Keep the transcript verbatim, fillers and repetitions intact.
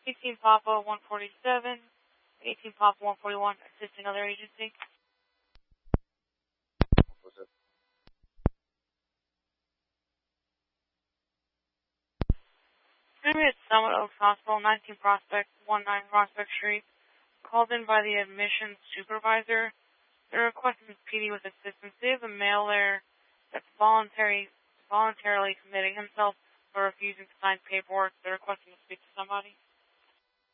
eighteen Papa one forty-seven, eighteen Papa one forty-one, assisting other agency. Maybe it's Summit Oaks Hospital, nineteen Prospect, nineteen Prospect Street. Called in by the admissions supervisor. They're requesting P D with assistance. They have a male there that's voluntary, voluntarily committing himself or refusing to sign paperwork. They're requesting to speak to somebody.